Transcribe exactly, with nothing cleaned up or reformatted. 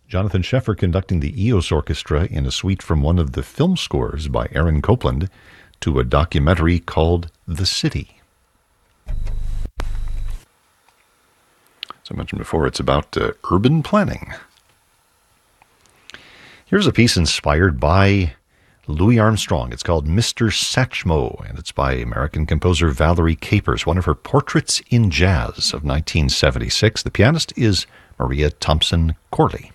Jonathan Sheffer conducting the Eos Orchestra in a suite from one of the film scores by Aaron Copland to a documentary called The City. As I mentioned before, it's about uh, urban planning. Here's a piece inspired by Louis Armstrong. It's called Mister Satchmo, and it's by American composer Valerie Capers, one of her Portraits in Jazz of nineteen seventy-six. The pianist is Maria Thompson Corley.